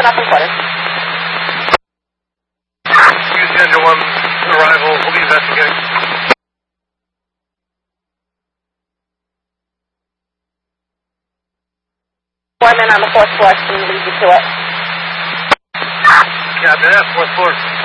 up and quarter. Use the engine 1 arrival. We'll be investigating. Foreman on the 4th floor. Can you lead you to it? Captain F, 4th floor.